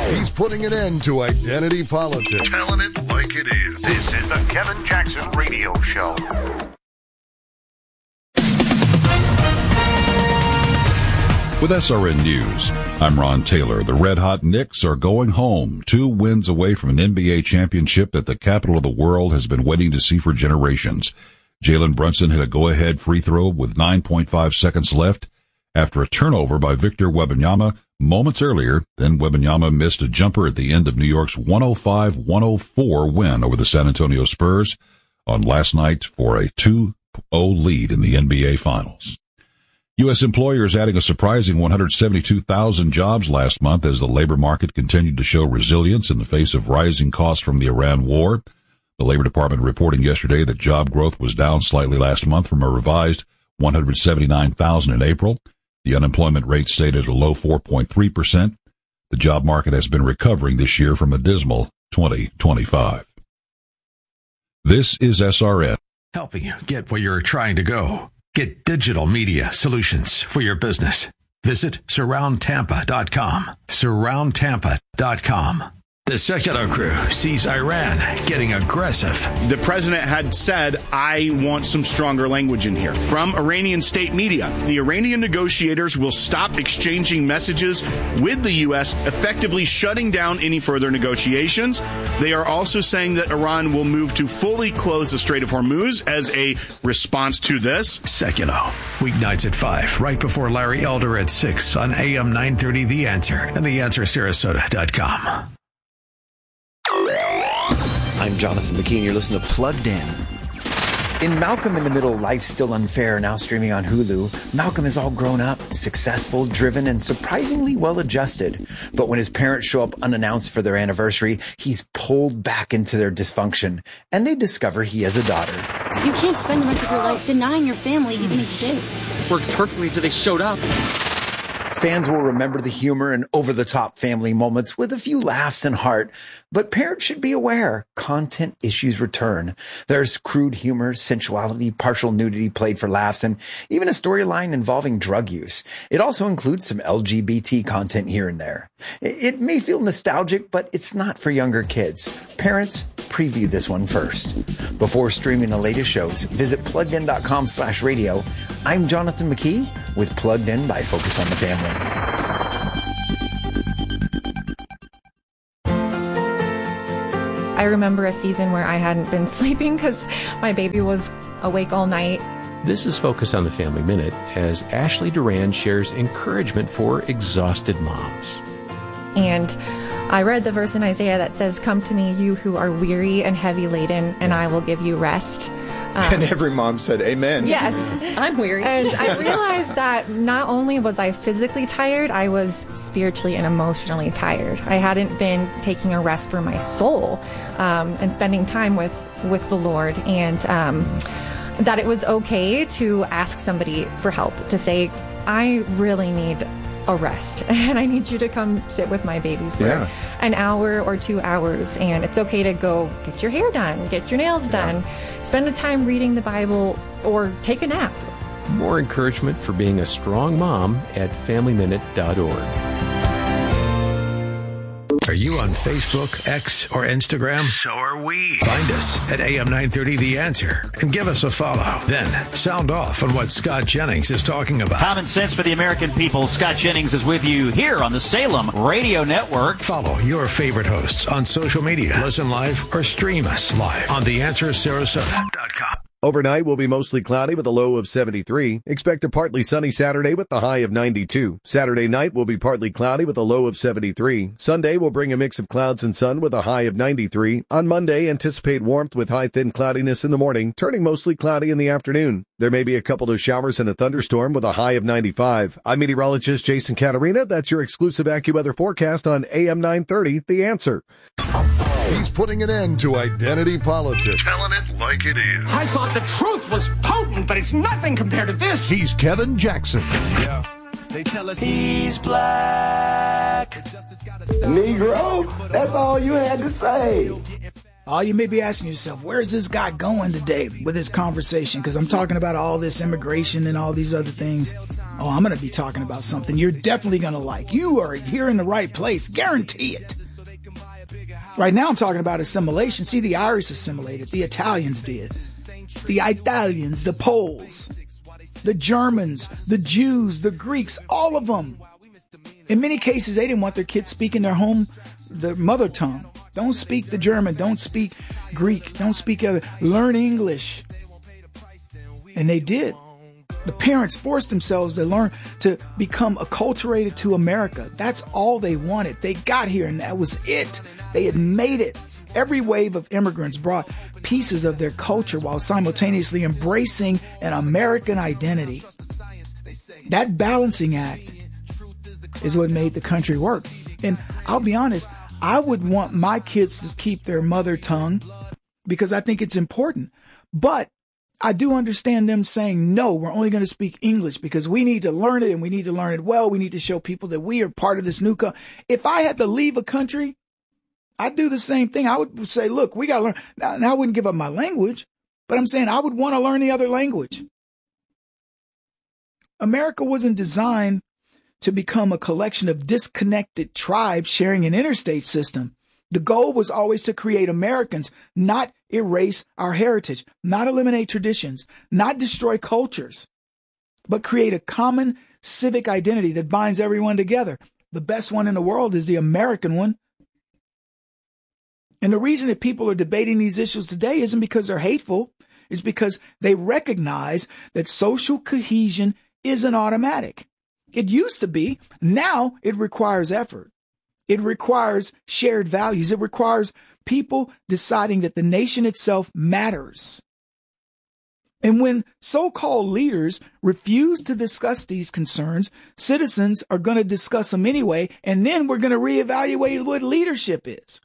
He's putting an end to identity politics. Telling it like it is. This is the Kevin Jackson Radio Show. With SRN News, I'm Ron Taylor. The Red Hot Knicks are going home, 2 wins away from an NBA championship that the capital of the world has been waiting to see for generations. Jalen Brunson hit a go-ahead free throw with 9.5 seconds left after a turnover by Victor Wembanyama moments earlier. Then Wembanyama missed a jumper at the end of New York's 105-104 win over the San Antonio Spurs on last night for a 2-0 lead in the NBA Finals. U.S. employers adding a surprising 172,000 jobs last month as the labor market continued to show resilience in the face of rising costs from the Iran war. The Labor Department reporting yesterday that job growth was down slightly last month from a revised 179,000 in April. The unemployment rate stayed at a low 4.3%. The job market has been recovering this year from a dismal 2025. This is SRN. Helping you get where you're trying to go. Get digital media solutions for your business. Visit surroundtampa.com. Surroundtampa.com. The secular crew sees Iran getting aggressive. The president had said, I want some stronger language in here. From Iranian state media, the Iranian negotiators will stop exchanging messages with the U.S., effectively shutting down any further negotiations. They are also saying that Iran will move to fully close the Strait of Hormuz as a response to this. Secular, weeknights at 5, right before Larry Elder at 6 on AM 930 The Answer and theanswersarasota.com. I'm Jonathan McKee. You're listening to Plugged In. In Malcolm in the Middle, Life's Still Unfair, now streaming on Hulu, Malcolm is all grown up, successful, driven, and surprisingly well-adjusted. But when his parents show up unannounced for their anniversary, he's pulled back into their dysfunction, and they discover he has a daughter. You can't spend the rest of your life denying your family even exists. Worked perfectly until they showed up. Fans will remember the humor and over-the-top family moments with a few laughs and heart, but parents should be aware content issues return. There's crude humor, sensuality, partial nudity played for laughs, and even a storyline involving drug use. It also includes some LGBT content here and there. It may feel nostalgic, but it's not for younger kids. Parents, preview this one first. Before streaming the latest shows, visit pluggedin.com/radio. I'm Jonathan McKee with Plugged In by Focus on the Family. I remember a season where I hadn't been sleeping because my baby was awake all night. This is Focus on the Family Minute as Ashley Duran shares encouragement for exhausted moms. And I read the verse in Isaiah that says, "Come to me, you who are weary and heavy laden, and I will give you rest." And every mom said, amen. Yes. I'm weary. And I realized that not only was I physically tired, I was spiritually and emotionally tired. I hadn't been taking a rest for my soul and spending time with the Lord. And that it was okay to ask somebody for help, to say, I really need a rest and I need you to come sit with my baby for an hour or 2 hours. And it's okay to go get your hair done, get your nails done, spend the time reading the Bible, or take a nap. More encouragement for being a strong mom at FamilyMinute.org. Are you on Facebook, X, or Instagram? So are we. Find us at AM 930 The Answer and give us a follow. Then sound off on what Scott Jennings is talking about. Common sense for the American people. Scott Jennings is with you here on the Salem Radio Network. Follow your favorite hosts on social media. Listen live or stream us live on theanswersarasota.com. Overnight will be mostly cloudy with a low of 73. Expect a partly sunny Saturday with the high of 92. Saturday night will be partly cloudy with a low of 73. Sunday will bring a mix of clouds and sun with a high of 93. On Monday, anticipate warmth with high thin cloudiness in the morning, turning mostly cloudy in the afternoon. There may be a couple of showers and a thunderstorm with a high of 95. I'm meteorologist Jason Caterina. That's your exclusive AccuWeather forecast on AM 930, The Answer. He's putting an end to identity politics. Telling it like it is. I thought the truth was potent, but it's nothing compared to this. He's Kevin Jackson. Yeah. They tell us he's black. Negro, that's all you had to say. You may be asking yourself, where's this guy going today with his conversation? Because I'm talking about all this immigration and all these other things. I'm going to be talking about something you're definitely going to like. You are here in the right place. Guarantee it. Right now I'm talking about assimilation. See, the Irish assimilated. The Italians did. The Italians, the Poles, the Germans, the Jews, the Greeks, all of them. In many cases, they didn't want their kids speaking their mother tongue. Don't speak the German. Don't speak Greek. Don't speak other. Learn English. And they did. The parents forced themselves to learn to become acculturated to America. That's all they wanted. They got here and that was it. They had made it. Every wave of immigrants brought pieces of their culture while simultaneously embracing an American identity. That balancing act is what made the country work. And I'll be honest, I would want my kids to keep their mother tongue because I think it's important. But I do understand them saying, no, we're only going to speak English because we need to learn it and we need to learn it well. We need to show people that we are part of this new country. If I had to leave a country, I'd do the same thing. I would say, look, we got to learn. Now I wouldn't give up my language, but I'm saying I would want to learn the other language. America wasn't designed to become a collection of disconnected tribes sharing an interstate system. The goal was always to create Americans, not erase our heritage, not eliminate traditions, not destroy cultures, but create a common civic identity that binds everyone together. The best one in the world is the American one. And the reason that people are debating these issues today isn't because they're hateful. It's because they recognize that social cohesion isn't automatic. It used to be. Now it requires effort. It requires shared values. It requires people deciding that the nation itself matters. And when so-called leaders refuse to discuss these concerns, citizens are going to discuss them anyway, and then we're going to reevaluate what leadership is.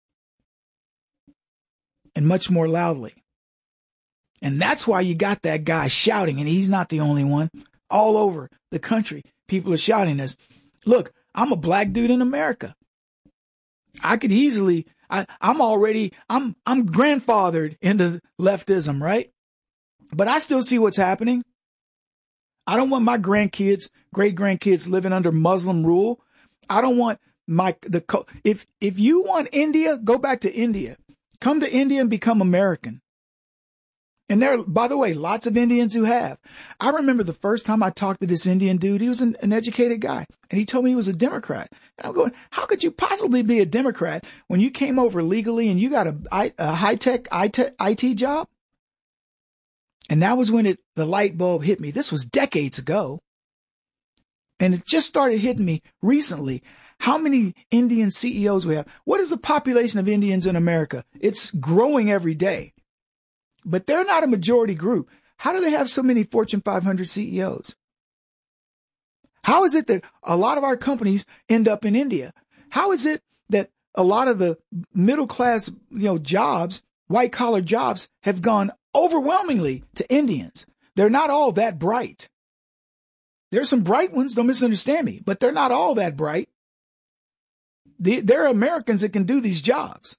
And much more loudly. And that's why you got that guy shouting, and he's not the only one. All over the country, people are shouting this. Look, I'm a black dude in America. I could easily, I'm grandfathered into leftism, right? But I still see what's happening. I don't want my grandkids, great grandkids living under Muslim rule. I don't want if you want India, go back to India. Come to India and become American. And there, by the way, lots of Indians who have. I remember the first time I talked to this Indian dude, he was an educated guy, and he told me he was a Democrat. And I'm going, how could you possibly be a Democrat when you came over legally and you got a high-tech IT job? And that was when the light bulb hit me. This was decades ago. And it just started hitting me recently. How many Indian CEOs we have? What is the population of Indians in America? It's growing every day. But they're not a majority group. How do they have so many Fortune 500 CEOs? How is it that a lot of our companies end up in India? How is it that a lot of the middle class, jobs, white collar jobs have gone overwhelmingly to Indians? They're not all that bright. There's some bright ones, don't misunderstand me, but they're not all that bright. There are Americans that can do these jobs.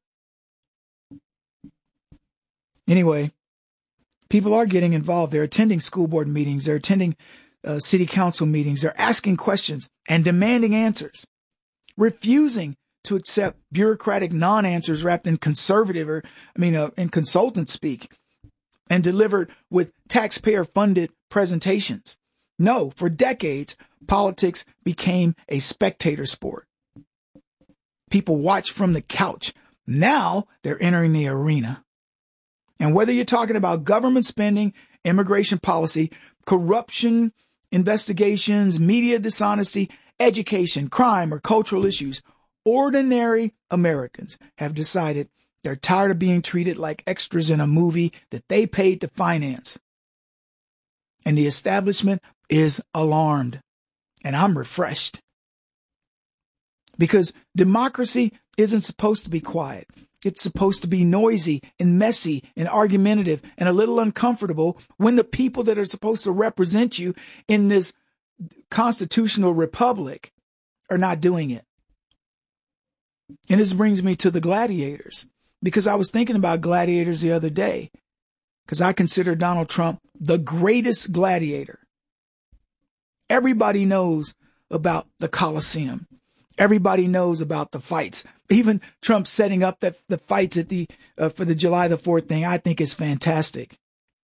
Anyway, people are getting involved. They're attending school board meetings. They're attending city council meetings. They're asking questions and demanding answers, refusing to accept bureaucratic non-answers wrapped in in consultant speak and delivered with taxpayer-funded presentations. No, for decades, politics became a spectator sport. People watch from the couch. Now they're entering the arena. And whether you're talking about government spending, immigration policy, corruption, investigations, media dishonesty, education, crime, or cultural issues, ordinary Americans have decided they're tired of being treated like extras in a movie that they paid to finance. And the establishment is alarmed. And I'm refreshed. Because democracy isn't supposed to be quiet. It's supposed to be noisy and messy and argumentative and a little uncomfortable when the people that are supposed to represent you in this constitutional republic are not doing it. And this brings me to the gladiators, because I was thinking about gladiators the other day, because I consider Donald Trump the greatest gladiator. Everybody knows about the Colosseum. Everybody knows about the fights. Even Trump setting up the fights at for the July the 4th thing, I think is fantastic.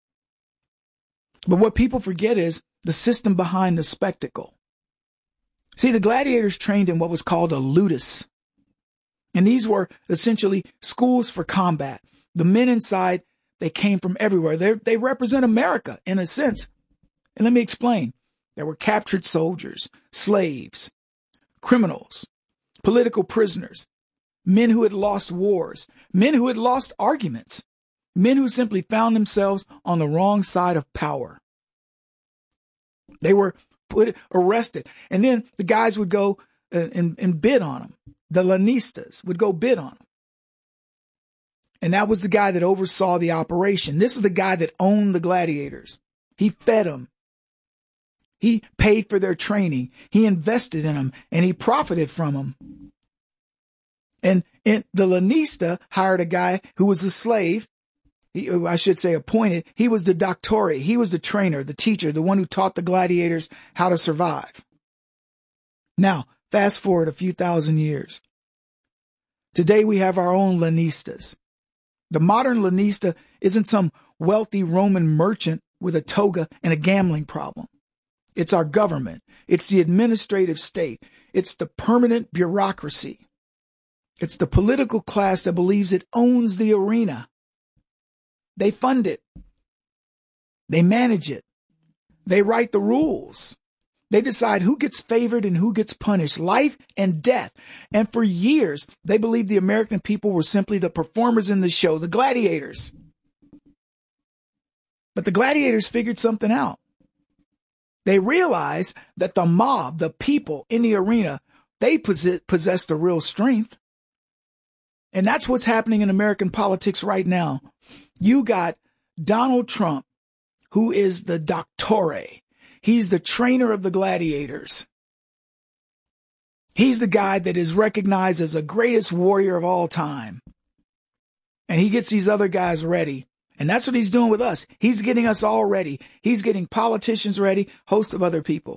But what people forget is the system behind the spectacle. See, the gladiators trained in what was called a ludus. And these were essentially schools for combat. The men inside, they came from everywhere. They represent America in a sense. And let me explain. There were captured soldiers, slaves, criminals, political prisoners, men who had lost wars, men who had lost arguments, men who simply found themselves on the wrong side of power. They were arrested. And then the guys would go and bid on them. The lanistas would go bid on them. And that was the guy that oversaw the operation. This is the guy that owned the gladiators. He fed them. He paid for their training. He invested in them and he profited from them. And the lanista hired a guy who was a slave. I should say appointed. He was the doctore. He was the trainer, the teacher, the one who taught the gladiators how to survive. Now, fast forward a few thousand years. Today we have our own lanistas. The modern lanista isn't some wealthy Roman merchant with a toga and a gambling problem. It's our government. It's the administrative state. It's the permanent bureaucracy. It's the political class that believes it owns the arena. They fund it. They manage it. They write the rules. They decide who gets favored and who gets punished, life and death. And for years, they believed the American people were simply the performers in the show, the gladiators. But the gladiators figured something out. They realized that the mob, the people in the arena, they possess the real strength. And that's what's happening in American politics right now. You got Donald Trump, who is the doctore. He's the trainer of the gladiators. He's the guy that is recognized as the greatest warrior of all time. And he gets these other guys ready. And that's what he's doing with us. He's getting us all ready. He's getting politicians ready, host of other people.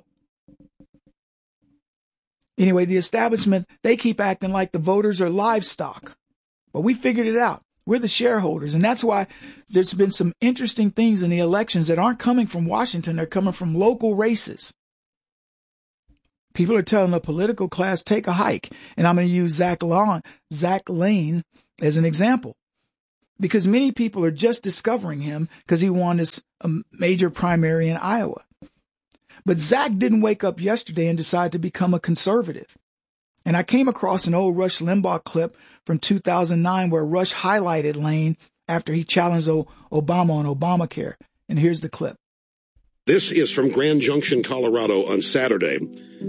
Anyway, the establishment, they keep acting like the voters are livestock. But we figured it out. We're the shareholders. And that's why there's been some interesting things in the elections that aren't coming from Washington. They're coming from local races. People are telling the political class, take a hike. And I'm going to use Zach Lane as an example. Because many people are just discovering him because he won this major primary in Iowa. But Zach didn't wake up yesterday and decide to become a conservative. And I came across an old Rush Limbaugh clip from 2009 where Rush highlighted Lane after he challenged Obama on Obamacare. And here's the clip. This is from Grand Junction, Colorado on Saturday.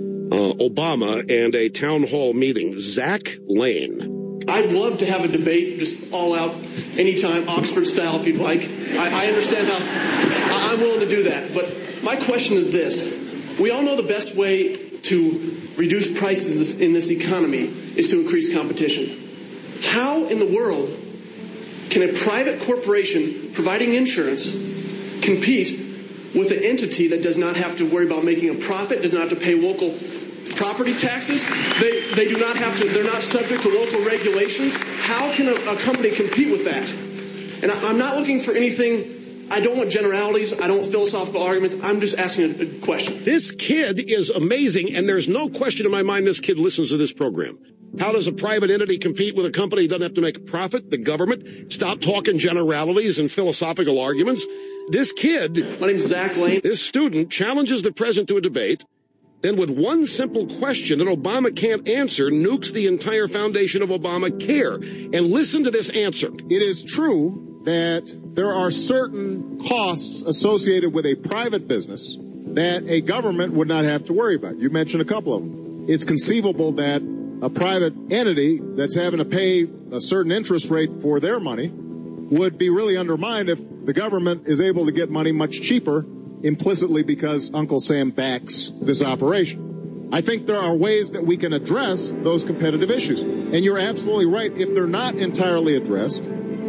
Obama and a town hall meeting. Zach Lane. I'd love to have a debate, just all out, anytime, Oxford style, if you'd like. I understand how I'm willing to do that. But my question is this. We all know the best way to reduce prices in this economy is to increase competition. How in the world can a private corporation providing insurance compete with an entity that does not have to worry about making a profit, does not have to pay local property taxes? They do not have to, they're not subject to local regulations. How can a company compete with that? And I'm not looking for anything. I don't want generalities. I don't want philosophical arguments. I'm just asking a question. This kid is amazing, and there's no question in my mind this kid listens to this program. How does a private entity compete with a company that doesn't have to make a profit? The government? Stop talking generalities and philosophical arguments. This kid, my name's Zach Lane. This student challenges the president to a debate, then with one simple question that Obama can't answer, nukes the entire foundation of Obamacare. And listen to this answer. It is true that there are certain costs associated with a private business that a government would not have to worry about. You mentioned a couple of them. It's conceivable that a private entity that's having to pay a certain interest rate for their money would be really undermined if the government is able to get money much cheaper implicitly because Uncle Sam backs this operation. I think there are ways that we can address those competitive issues. And you're absolutely right. If they're not entirely addressed,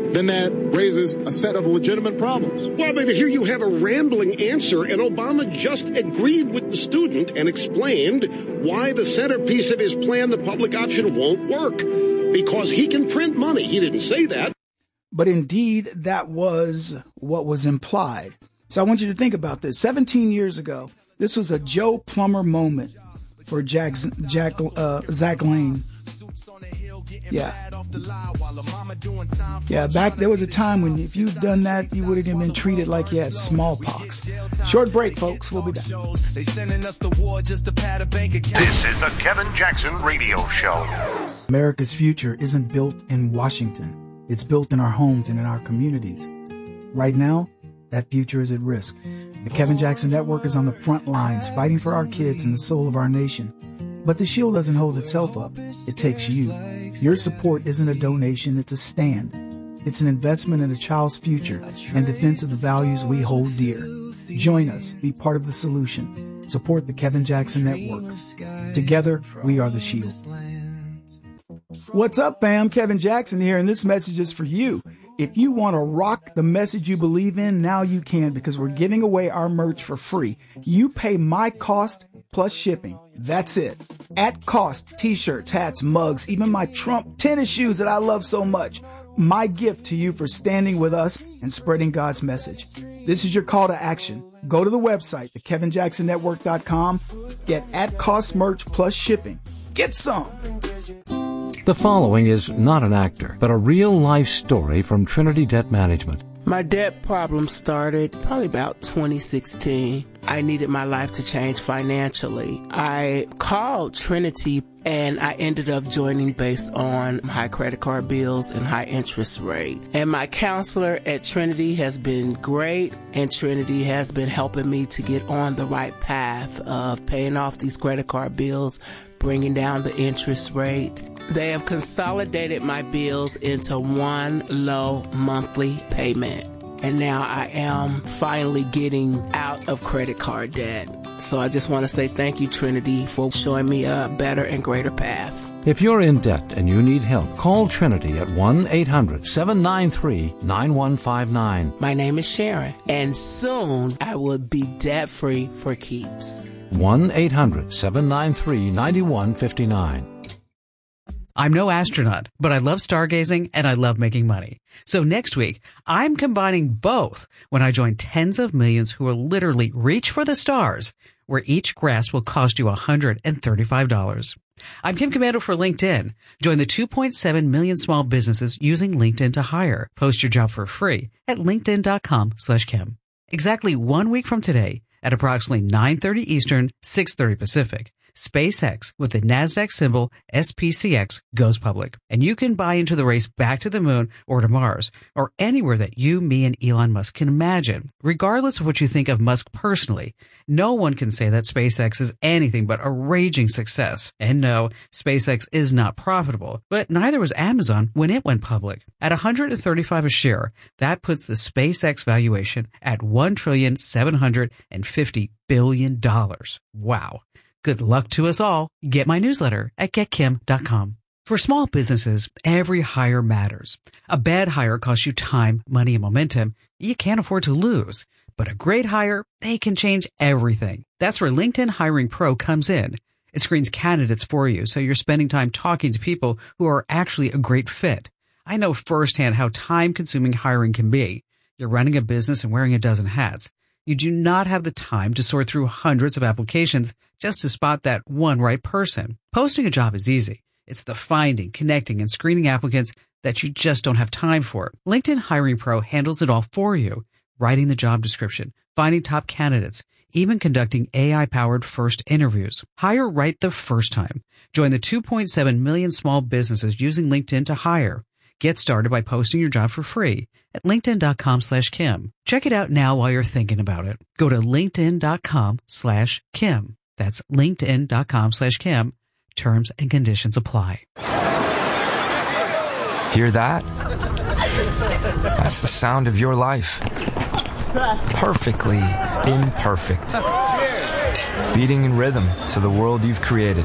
then that raises a set of legitimate problems. Well, but here you have a rambling answer, and Obama just agreed with the student and explained why the centerpiece of his plan, the public option, won't work. Because he can print money. He didn't say that. But indeed, that was what was implied. So I want you to think about this. 17 years ago, this was a Joe Plumber moment for Zach Lane. Yeah, there was a time when if you'd done that, you would have been treated like you had smallpox. Short break, folks. We'll be back. This is the Kevin Jackson Radio Show. America's future isn't built in Washington. It's built in our homes and in our communities. Right now, that future is at risk. The Kevin Jackson Network is on the front lines fighting for our kids and the soul of our nation. But the shield doesn't hold itself up. It takes you. Your support isn't a donation, it's a stand. It's an investment in a child's future and defense of the values we hold dear. Join us. Be part of the solution. Support the Kevin Jackson Network. Together, we are the shield. What's up, fam? Kevin Jackson here, and this message is for you. If you want to rock the message you believe in, now you can, because we're giving away our merch for free. You pay my cost plus shipping. That's it. At cost, t-shirts, hats, mugs, even my Trump tennis shoes that I love so much. My gift to you for standing with us and spreading God's message. This is your call to action. Go to the website, thekevinjacksonnetwork.com. Get at cost merch plus shipping. Get some. The following is not an actor, but a real-life story from Trinity Debt Management. My debt problem started probably about 2016. I needed my life to change financially. I called Trinity and I ended up joining based on high credit card bills and high interest rate. And my counselor at Trinity has been great, and Trinity has been helping me to get on the right path of paying off these credit card bills, bringing down the interest rate. They have consolidated my bills into one low monthly payment. And now I am finally getting out of credit card debt. So I just want to say thank you, Trinity, for showing me a better and greater path. If you're in debt and you need help, call Trinity at 1-800-793-9159. My name is Sharon, and soon I will be debt-free for keeps. 1-800-793-9159. I'm no astronaut, but I love stargazing and I love making money. So next week, I'm combining both when I join tens of millions who will literally reach for the stars, where each grasp will cost you $135. I'm Kim Commando for LinkedIn. Join the 2.7 million small businesses using LinkedIn to hire. Post your job for free at linkedin.com/Kim. Exactly 1 week from today, at approximately 9:30 Eastern, 6:30 Pacific, SpaceX, with the NASDAQ symbol SPCX, goes public. And you can buy into the race back to the moon or to Mars, or anywhere that you, me, and Elon Musk can imagine. Regardless of what you think of Musk personally, no one can say that SpaceX is anything but a raging success. And no, SpaceX is not profitable, but neither was Amazon when it went public. At $135 a share, that puts the SpaceX valuation at $1,750 billion. Wow. Good luck to us all. Get my newsletter at getkim.com. For small businesses, every hire matters. A bad hire costs you time, money, and momentum you can't afford to lose. But a great hire, they can change everything. That's where LinkedIn Hiring Pro comes in. It screens candidates for you, so you're spending time talking to people who are actually a great fit. I know firsthand how time-consuming hiring can be. You're running a business and wearing a dozen hats. You do not have the time to sort through hundreds of applications just to spot that one right person. Posting a job is easy. It's the finding, connecting, and screening applicants that you just don't have time for. LinkedIn Hiring Pro handles it all for you. Writing the job description, finding top candidates, even conducting AI-powered first interviews. Hire right the first time. Join the 2.7 million small businesses using LinkedIn to hire. Get started by posting your job for free at linkedin.com/Kim. Check it out now while you're thinking about it. Go to linkedin.com/Kim. That's linkedin.com/Kim. Terms and conditions apply. Hear that? That's the sound of your life. Perfectly imperfect. Beating in rhythm to the world you've created.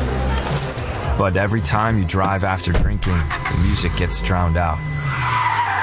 But every time you drive after drinking, the music gets drowned out.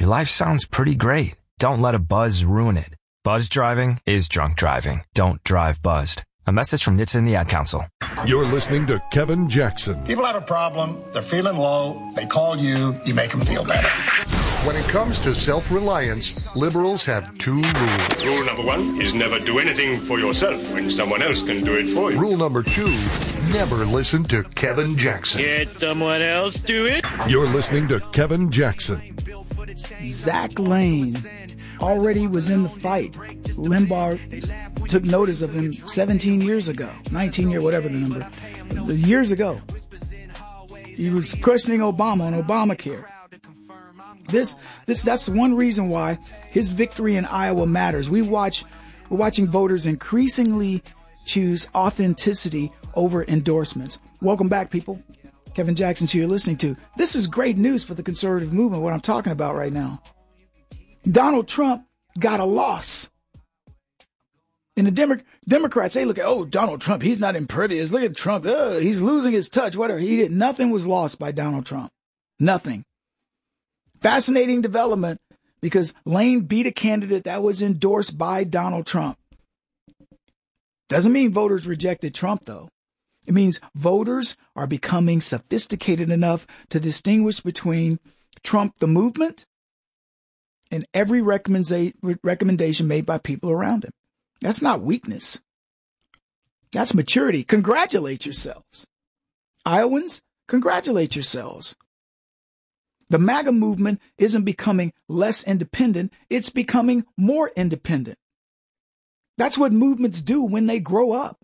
Your life sounds pretty great. Don't let a buzz ruin it. Buzz driving is drunk driving. Don't drive buzzed. A message from NHTSA and the Ad Council. You're listening to Kevin Jackson. People have a problem. They're feeling low. They call you. You make them feel better. When it comes to self-reliance, liberals have 2 rules. Rule number 1 is never do anything for yourself when someone else can do it for you. Rule number 2, never listen to Kevin Jackson. Let someone else do it. You're listening to Kevin Jackson. Zach Lane already was in the fight. Limbaugh took notice of him 17 years ago, 19 years, whatever the number, years ago. He was questioning Obama on Obamacare. That's one reason why his victory in Iowa matters. We're watching voters increasingly choose authenticity over endorsements. Welcome back, people. Kevin Jackson, who you're listening to. This is great news for the conservative movement, what I'm talking about right now. Donald Trump got a loss. And the Democrats, they look at, Donald Trump, he's not impervious. Look at Trump. He's losing his touch, whatever. Nothing was lost by Donald Trump. Nothing. Fascinating development because Lane beat a candidate that was endorsed by Donald Trump. Doesn't mean voters rejected Trump, though. It means voters are becoming sophisticated enough to distinguish between Trump the movement and every recommendation made by people around him. That's not weakness. That's maturity. Congratulate yourselves. Iowans, congratulate yourselves. The MAGA movement isn't becoming less independent. It's becoming more independent. That's what movements do when they grow up.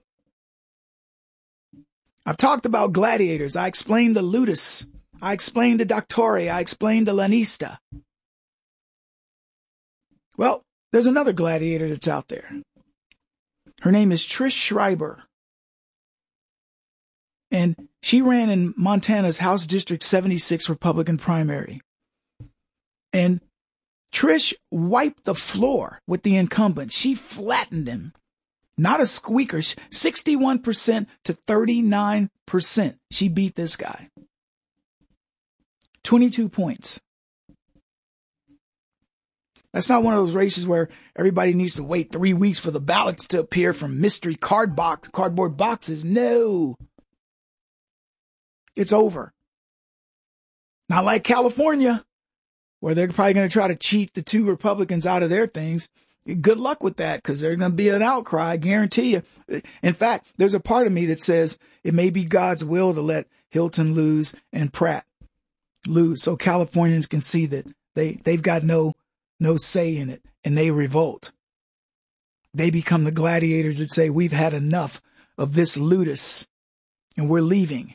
I've talked about gladiators. I explained the ludus. I explained the doctore. I explained the lanista. Well, there's another gladiator that's out there. Her name is Trish Schreiber. And she ran in Montana's House District 76 Republican primary. And Trish wiped the floor with the incumbent. She flattened him. Not a squeaker. 61% to 39%. She beat this guy. 22 points. That's not one of those races where everybody needs to wait 3 weeks for the ballots to appear from mystery cardboard boxes. No. It's over. Not like California, where they're probably going to try to cheat the 2 Republicans out of their things. Good luck with that, because there's going to be an outcry, I guarantee you. In fact, there's a part of me that says it may be God's will to let Hilton lose and Pratt lose, so Californians can see that they've got no say in it, and they revolt. They become the gladiators that say, we've had enough of this ludus, and we're leaving.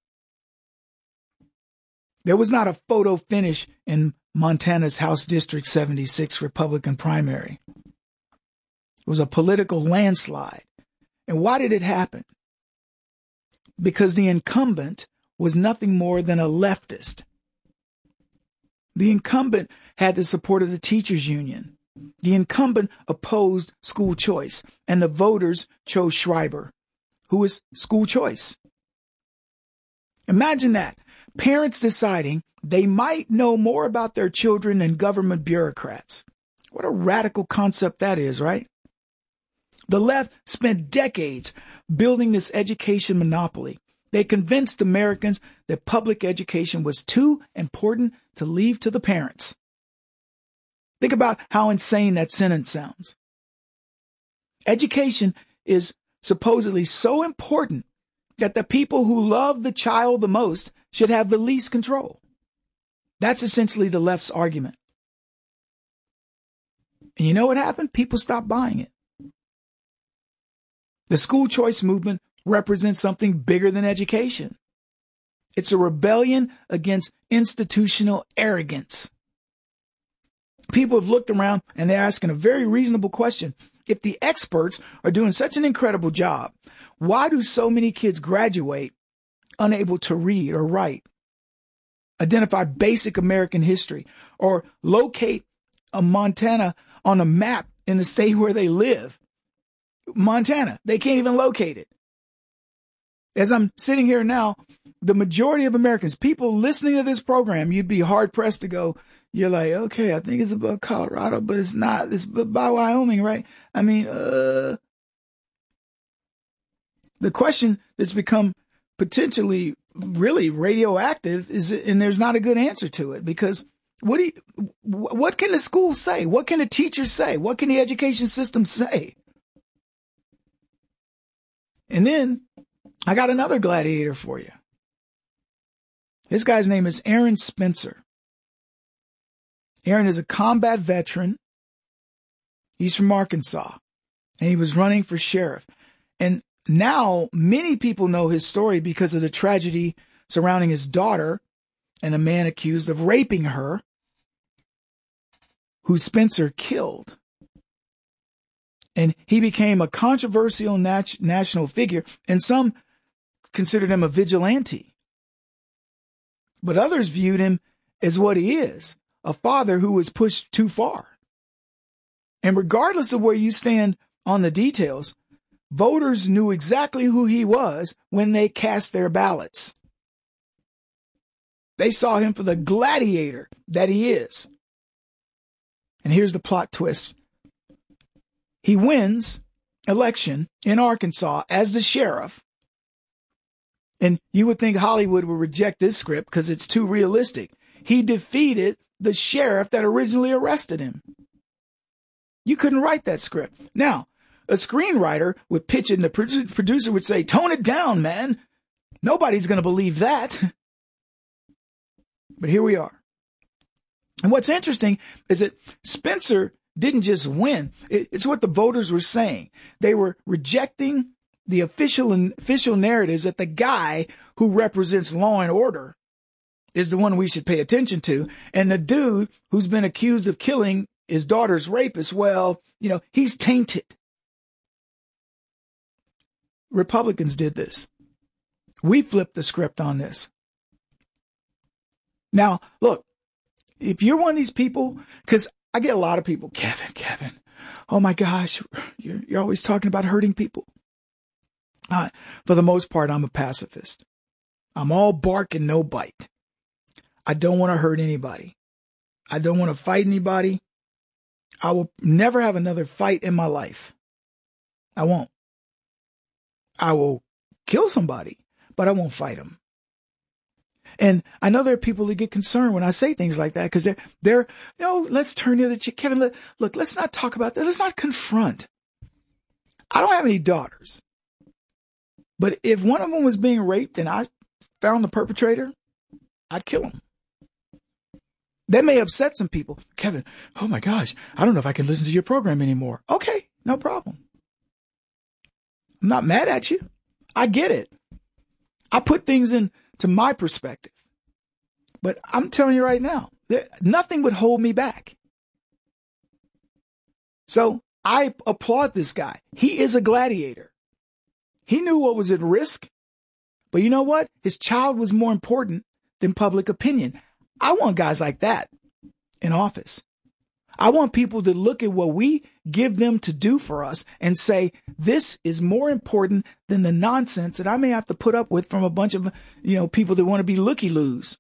There was not a photo finish in Montana's House District 76 Republican primary. It was a political landslide. And why did it happen? Because the incumbent was nothing more than a leftist. The incumbent had the support of the teachers union. The incumbent opposed school choice, and the voters chose Schreiber, who is school choice. Imagine that. Parents deciding they might know more about their children than government bureaucrats. What a radical concept that is, right? The left spent decades building this education monopoly. They convinced Americans that public education was too important to leave to the parents. Think about how insane that sentence sounds. Education is supposedly so important that the people who love the child the most should have the least control. That's essentially the left's argument. And you know what happened? People stopped buying it. The school choice movement represents something bigger than education. It's a rebellion against institutional arrogance. People have looked around and they're asking a very reasonable question. If the experts are doing such an incredible job, why do so many kids graduate unable to read or write, identify basic American history, or locate a Montana on a map in the state where they live? Montana, they can't even locate it. As I'm sitting here now, the majority of Americans, people listening to this program, you'd be hard pressed to go, you're like, okay, I think it's about Colorado, but it's not. It's by Wyoming, right? I mean, the question that's become potentially really radioactive is, and there's not a good answer to it, because what can the school say? What can the teachers say? What can the education system say? And then I got another gladiator for you. This guy's name is Aaron Spencer. Aaron is a combat veteran. He's from Arkansas, and he was running for sheriff. And now many people know his story because of the tragedy surrounding his daughter and a man accused of raping her, who Spencer killed. And he became a controversial national figure, and some considered him a vigilante. But others viewed him as what he is, a father who was pushed too far. And regardless of where you stand on the details, voters knew exactly who he was when they cast their ballots. They saw him for the gladiator that he is. And here's the plot twist. He wins election in Arkansas as the sheriff. And you would think Hollywood would reject this script because it's too realistic. He defeated the sheriff that originally arrested him. You couldn't write that script. Now, a screenwriter would pitch it and the producer would say, tone it down, man. Nobody's going to believe that. But here we are. And what's interesting is that Spencer didn't just win. It's what the voters were saying. They were rejecting the official narratives that the guy who represents law and order is the one we should pay attention to. And the dude who's been accused of killing his daughter's rapist, well, he's tainted. Republicans did this. We flipped the script on this. Now, look, if you're one of these people, because I get a lot of people, Kevin, oh my gosh, you're always talking about hurting people. For the most part, I'm a pacifist. I'm all bark and no bite. I don't want to hurt anybody. I don't want to fight anybody. I will never have another fight in my life. I won't. I will kill somebody, but I won't fight them. And I know there are people that get concerned when I say things like that because they're let's turn to the chick. Kevin, look, let's not talk about this. Let's not confront. I don't have any daughters. But if one of them was being raped and I found the perpetrator, I'd kill him. That may upset some people. Kevin, oh my gosh, I don't know if I can listen to your program anymore. Okay, no problem. I'm not mad at you. I get it. I put things into my perspective. But I'm telling you right now, nothing would hold me back. So I applaud this guy. He is a gladiator. He knew what was at risk. But you know what? His child was more important than public opinion. I want guys like that in office. I want people to look at what we give them to do for us and say, this is more important than the nonsense that I may have to put up with from a bunch of, people that want to be looky-loos.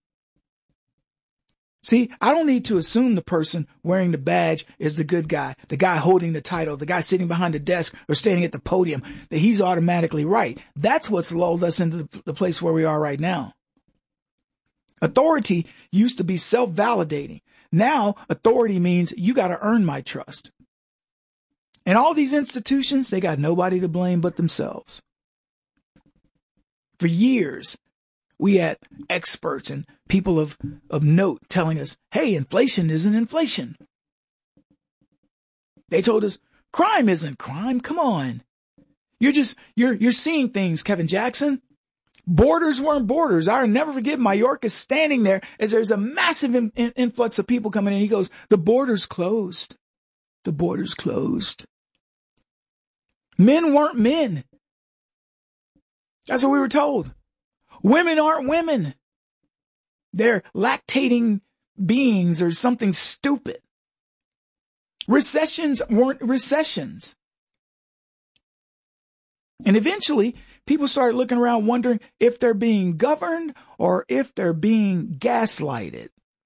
See, I don't need to assume the person wearing the badge is the good guy, the guy holding the title, the guy sitting behind the desk or standing at the podium, that he's automatically right. That's what's lulled us into the place where we are right now. Authority used to be self-validating. Now, authority means you got to earn my trust. And all these institutions, they got nobody to blame but themselves. For years, we had experts and people of note telling us, hey, inflation isn't inflation. They told us crime isn't crime. Come on. You're seeing things, Kevin Jackson. Borders weren't borders. I'll never forget Mayorkas standing there as there's a massive influx of people coming in. He goes, the border's closed. The border's closed. Men weren't men. That's what we were told. Women aren't women. They're lactating beings or something stupid. Recessions weren't recessions. And eventually, people start looking around wondering if they're being governed or if they're being gaslighted.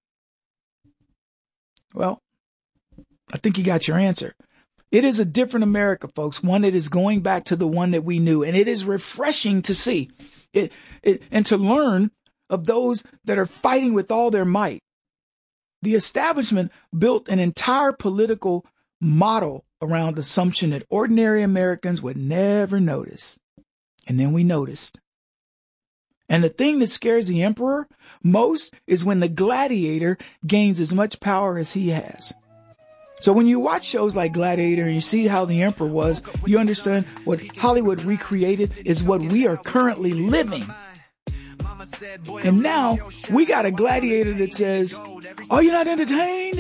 Well, I think you got your answer. It is a different America, folks, one that is going back to the one that we knew. And it is refreshing to see it and to learn of those that are fighting with all their might. The establishment built an entire political model around the assumption that ordinary Americans would never notice. And then we noticed. And the thing that scares the emperor most is when the gladiator gains as much power as he has. So when you watch shows like Gladiator and you see how the emperor was, you understand what Hollywood recreated is what we are currently living. And now we got a gladiator that says, "Are you not entertained?"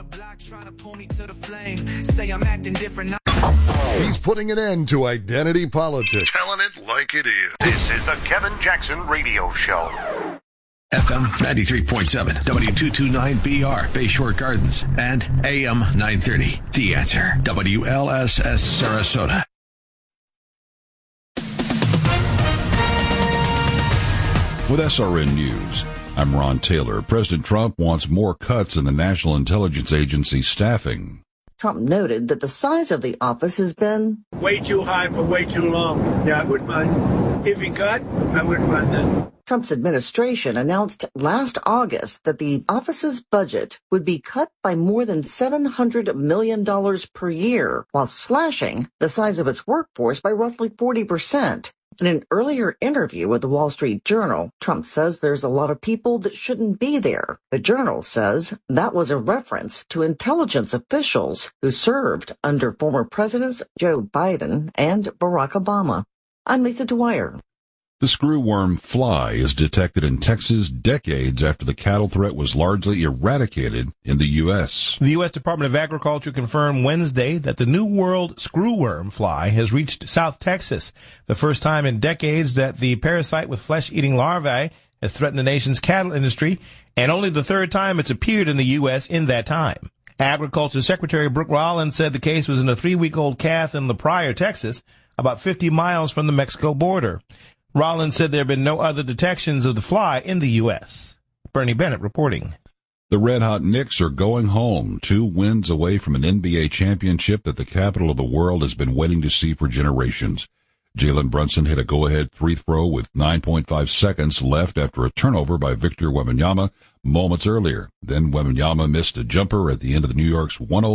He's putting an end to identity politics. Telling it like it is. This is the Kevin Jackson Radio Show. FM 93.7, W229BR, Bayshore Gardens, and AM 930. The Answer, WLSS Sarasota. With SRN News, I'm Ron Taylor. President Trump wants more cuts in the National Intelligence Agency staffing. Trump noted that the size of the office has been way too high for way too long. Yeah, I wouldn't mind. If he cut, I wouldn't mind that. Trump's administration announced last August that the office's budget would be cut by more than $700 million per year, while slashing the size of its workforce by roughly 40%. In an earlier interview with the Wall Street Journal, Trump says there's a lot of people that shouldn't be there. The Journal says that was a reference to intelligence officials who served under former presidents Joe Biden and Barack Obama. I'm Lisa Dwyer. The screwworm fly is detected in Texas decades after the cattle threat was largely eradicated in the U.S. The U.S. Department of Agriculture confirmed Wednesday that the New World screwworm fly has reached South Texas, the first time in decades that the parasite with flesh-eating larvae has threatened the nation's cattle industry, and only the third time it's appeared in the U.S. in that time. Agriculture Secretary Brooke Rollins said the case was in a 3-week-old calf in La Pryor, Texas, about 50 miles from the Mexico border. Rollins said there have been no other detections of the fly in the U.S. Bernie Bennett reporting. The Red Hot Knicks are going home, 2 wins away from an NBA championship that the capital of the world has been waiting to see for generations. Jalen Brunson hit a go-ahead free throw with 9.5 seconds left after a turnover by Victor Wembanyama moments earlier. Then Wembanyama missed a jumper at the end of the New York's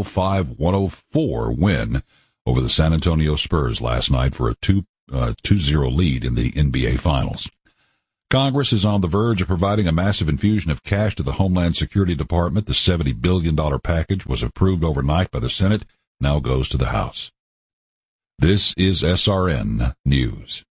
105-104 win over the San Antonio Spurs last night for a 2-0 lead in the NBA Finals. Congress is on the verge of providing a massive infusion of cash to the Homeland Security Department. The $70 billion package was approved overnight by the Senate, now goes to the House. This is SRN News.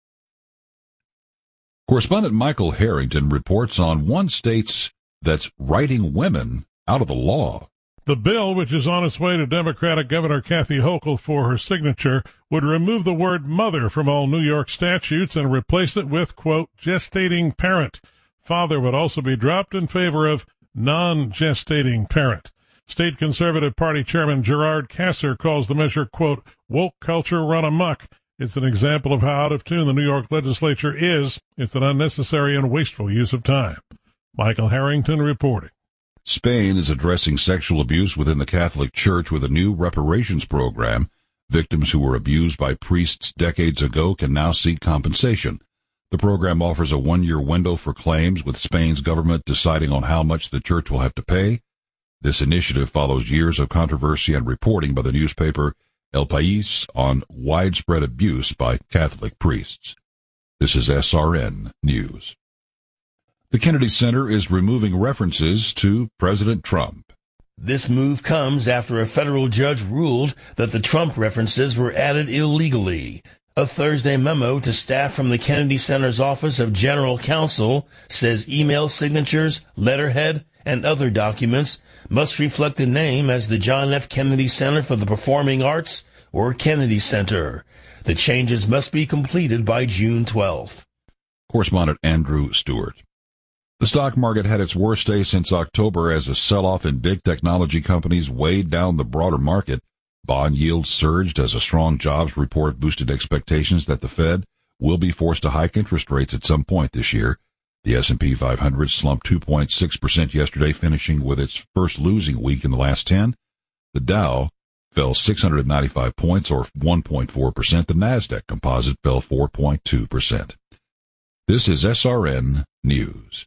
Correspondent Michael Harrington reports on one state that's writing women out of the law. The bill, which is on its way to Democratic Governor Kathy Hochul for her signature, would remove the word mother from all New York statutes and replace it with, quote, gestating parent. Father would also be dropped in favor of non-gestating parent. State Conservative Party Chairman Gerard Kasser calls the measure, quote, woke culture run amok. It's an example of how out of tune the New York legislature is. It's an unnecessary and wasteful use of time. Michael Harrington reporting. Spain is addressing sexual abuse within the Catholic Church with a new reparations program. Victims who were abused by priests decades ago can now seek compensation. The program offers a 1-year window for claims, with Spain's government deciding on how much the church will have to pay. This initiative follows years of controversy and reporting by the newspaper El País on widespread abuse by Catholic priests. This is SRN News. The Kennedy Center is removing references to President Trump. This move comes after a federal judge ruled that the Trump references were added illegally. A Thursday memo to staff from the Kennedy Center's Office of General Counsel says email signatures, letterhead, and other documents must reflect the name as the John F. Kennedy Center for the Performing Arts or Kennedy Center. The changes must be completed by June 12th. Correspondent Andrew Stewart. The stock market had its worst day since October as a sell-off in big technology companies weighed down the broader market. Bond yields surged as a strong jobs report boosted expectations that the Fed will be forced to hike interest rates at some point this year. The S&P 500 slumped 2.6% yesterday, finishing with its first losing week in the last 10. The Dow fell 695 points, or 1.4%. The Nasdaq Composite fell 4.2%. This is SRN News.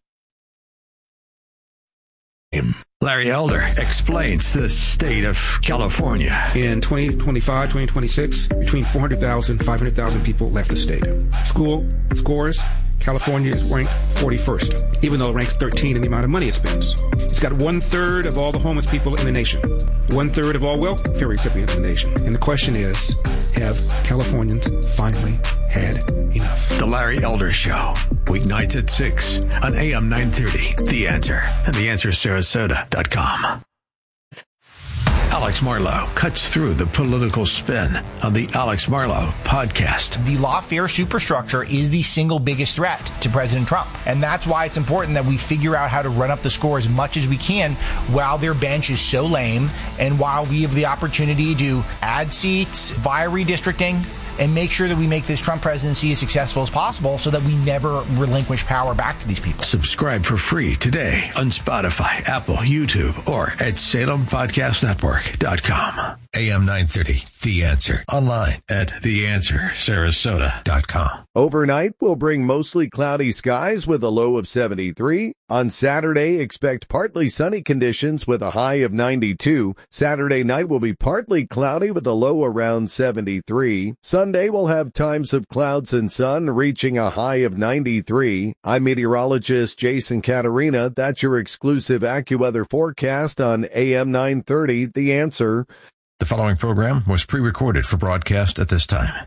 Larry Elder explains the state of California. In 2025, 2026, between 400,000 and 500,000 people left the state. School scores, California is ranked 41st, even though it ranks 13 in the amount of money it spends. It's got 1/3 of all the homeless people in the nation, 1/3 of all welfare recipients in the nation. And the question is, have Californians finally had enough? The Larry Elder Show, weeknights at 6 on AM 930. The Answer and theanswersarasota.com. Alex Marlow cuts through the political spin on the Alex Marlow podcast. The lawfare superstructure is the single biggest threat to President Trump. And that's why it's important that we figure out how to run up the score as much as we can while their bench is so lame and while we have the opportunity to add seats via redistricting and make sure that we make this Trump presidency as successful as possible so that we never relinquish power back to these people. Subscribe for free today on Spotify, Apple, YouTube, or at SalemPodcastNetwork.com. AM 930, The Answer. Online at TheAnswerSarasota.com. Overnight will bring mostly cloudy skies with a low of 73. On Saturday, expect partly sunny conditions with a high of 92. Saturday night will be partly cloudy with a low around 73. Sunday will have times of clouds and sun reaching a high of 93. I'm meteorologist Jason Caterina. That's your exclusive AccuWeather forecast on AM 930, The Answer. The following program was pre-recorded for broadcast at this time.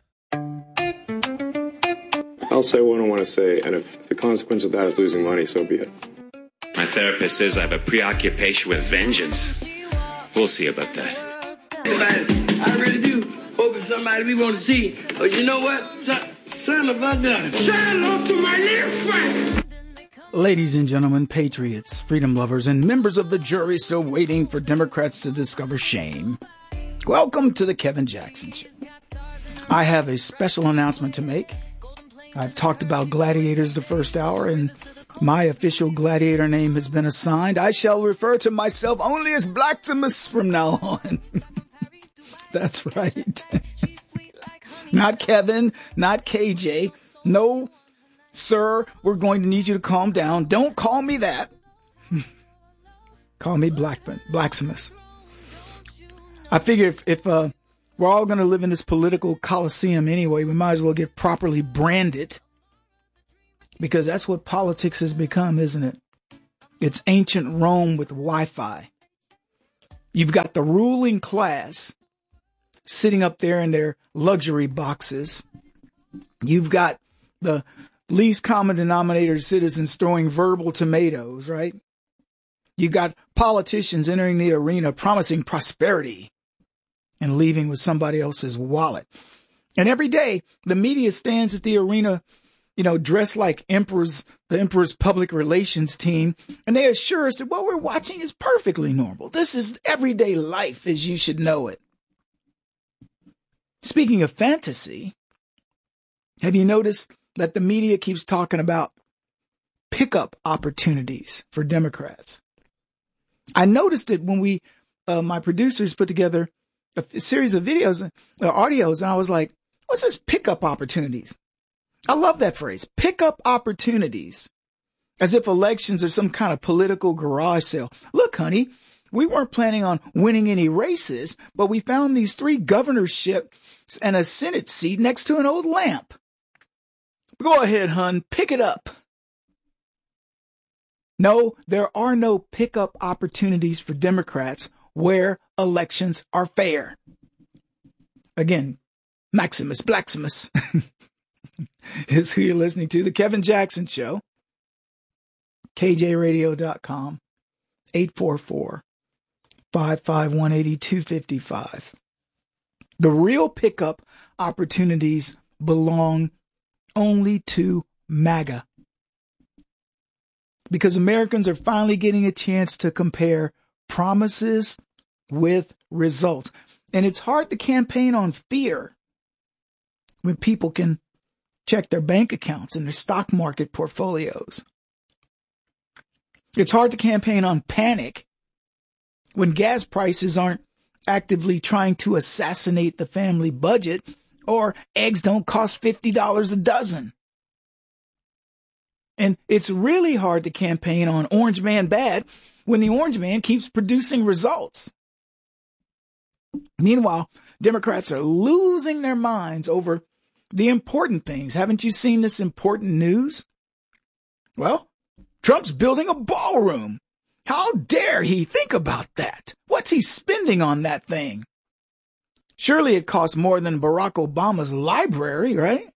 I'll say what I want to say, and if the consequence of that is losing money, so be it. My therapist says I have a preoccupation with vengeance. We'll see about that. I really do hope it's somebody we want to see. But you know what? Son of a gun. Say hello to my little friend. Ladies and gentlemen, patriots, freedom lovers, and members of the jury still waiting for Democrats to discover shame. Welcome to the Kevin Jackson Show. I have a special announcement to make. I've talked about gladiators the first hour, and my official gladiator name has been assigned. I shall refer to myself only as Blaximus from now on. That's right. Not Kevin, not KJ. No, sir, we're going to need you to calm down. Don't call me that. Call me Blaximus. I figure if we're all going to live in this political coliseum anyway, we might as well get properly branded, because that's what politics has become, isn't it? It's ancient Rome with Wi-Fi. You've got the ruling class sitting up there in their luxury boxes. You've got the least common denominator citizens throwing verbal tomatoes, right? You've got politicians entering the arena promising prosperity and leaving with somebody else's wallet. And every day, the media stands at the arena, dressed like the emperor's public relations team, and they assure us that what we're watching is perfectly normal. This is everyday life as you should know it. Speaking of fantasy, have you noticed that the media keeps talking about pickup opportunities for Democrats? I noticed it when my producers put together a series of videos, audios, and I was like, what's this pickup opportunities? I love that phrase, pickup opportunities, as if elections are some kind of political garage sale. Look, honey, we weren't planning on winning any races, but we found these 3 governorships and a Senate seat next to an old lamp. Go ahead, hun, pick it up. No, there are no pickup opportunities for Democrats where elections are fair. Again, Maximus Blaximus is who you're listening to. The Kevin Jackson Show. KJRadio.com. 844-551-8255. The real pickup opportunities belong only to MAGA. Because Americans are finally getting a chance to compare promises with results. And it's hard to campaign on fear when people can check their bank accounts and their stock market portfolios. It's hard to campaign on panic when gas prices aren't actively trying to assassinate the family budget, or eggs don't cost $50 a dozen. And it's really hard to campaign on Orange Man bad when the Orange Man keeps producing results. Meanwhile, Democrats are losing their minds over the important things. Haven't you seen this important news? Well, Trump's building a ballroom. How dare he think about that? What's he spending on that thing? Surely it costs more than Barack Obama's library, right?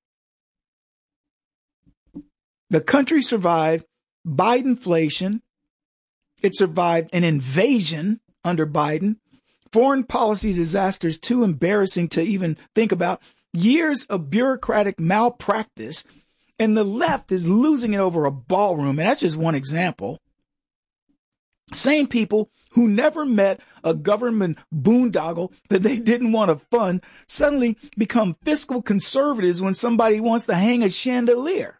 The country survived Bidenflation. It survived an invasion under Biden. Foreign policy disasters too embarrassing to even think about. Years of bureaucratic malpractice. And the left is losing it over a ballroom. And that's just one example. Same people who never met a government boondoggle that they didn't want to fund suddenly become fiscal conservatives when somebody wants to hang a chandelier.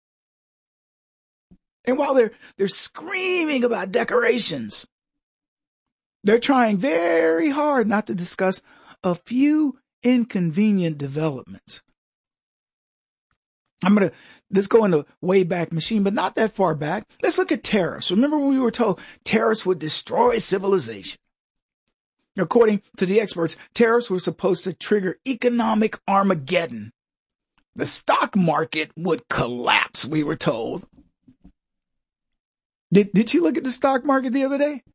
And while they're screaming about decorations, they're trying very hard not to discuss a few inconvenient developments. Let's go in the way back machine, but not that far back. Let's look at tariffs. Remember when we were told tariffs would destroy civilization? According to the experts, tariffs were supposed to trigger economic Armageddon. The stock market would collapse, we were told. Did you look at the stock market the other day?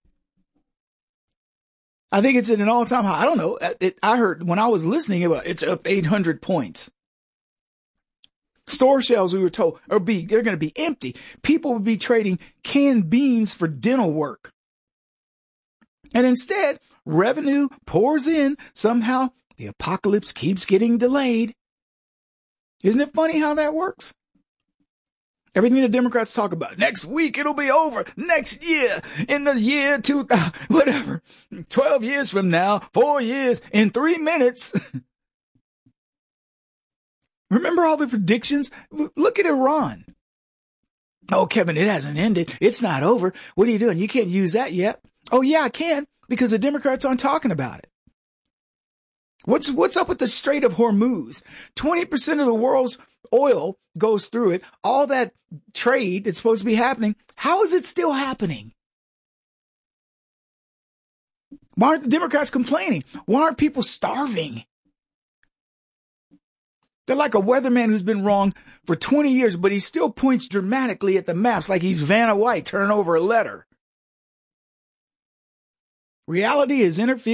I think it's at an all-time high. I don't know. I heard when I was listening, it's up 800 points. Store shelves, we were told, they're going to be empty. People would be trading canned beans for dental work. And instead, revenue pours in. Somehow, the apocalypse keeps getting delayed. Isn't it funny how that works? Everything the Democrats talk about, next week it'll be over, next year, in the year 2000, whatever, 12 years from now, 4 years, in 3 minutes. Remember all the predictions? Look at Iran. Oh, Kevin, it hasn't ended. It's not over. What are you doing? You can't use that yet. Oh, yeah, I can, because the Democrats aren't talking about it. What's up with the Strait of Hormuz? 20% of the world's oil goes through it. All that trade that's supposed to be happening. How is it still happening? Why aren't the Democrats complaining? Why aren't people starving? They're like a weatherman who's been wrong for 20 years, but he still points dramatically at the maps like he's Vanna White turning over a letter. Reality is interfering.